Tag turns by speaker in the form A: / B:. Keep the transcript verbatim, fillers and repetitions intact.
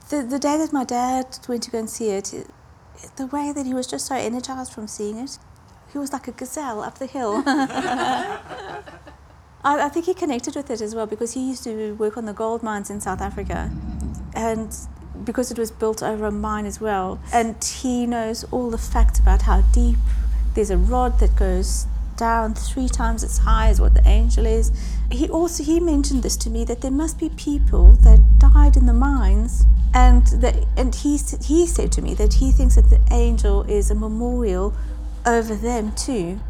A: The, the day that my dad went to go and see it, the way that he was just so energized from seeing it, he was like a gazelle up the hill. I, I think he connected with it as well because he used to work on the gold mines in South Africa, and because it was built over a mine as well, and he knows all the facts about how deep. There's a rod that goes down three times as high as what the angel is. He also he mentioned this to me, that there must be people that died in the mines, and that and he he said to me that he thinks that the angel is a memorial over them too.